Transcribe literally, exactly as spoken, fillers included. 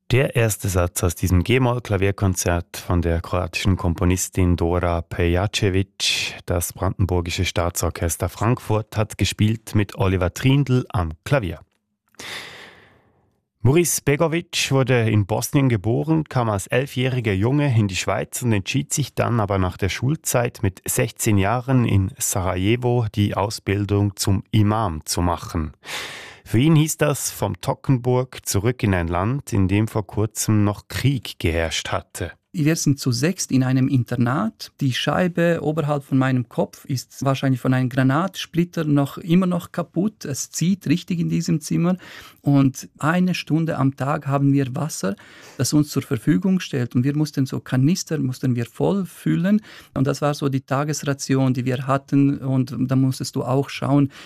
Der erste Satz aus diesem G-Moll-Klavierkonzert von der kroatischen Komponistin Dora Pejacevic. Das Brandenburgische Staatsorchester Frankfurt hat gespielt mit Oliver Trindl am Klavier. Maurice Begovic wurde in Bosnien geboren, kam als elfjähriger Junge in die Schweiz und entschied sich dann aber nach der Schulzeit mit sechzehn Jahren in Sarajevo die Ausbildung zum Imam zu machen. Für ihn hieß das vom Toggenburg zurück in ein Land, in dem vor kurzem noch Krieg geherrscht hatte. Wir sind zu sechst in einem Internat. Die Scheibe oberhalb von meinem Kopf ist wahrscheinlich von einem Granatsplitter noch immer noch kaputt. Es zieht richtig in diesem Zimmer. Und eine Stunde am Tag haben wir Wasser, das uns zur Verfügung stellt. Und wir mussten so Kanister mussten wir voll füllen. Und das war so die Tagesration, die wir hatten. Und da musstest du auch schauen,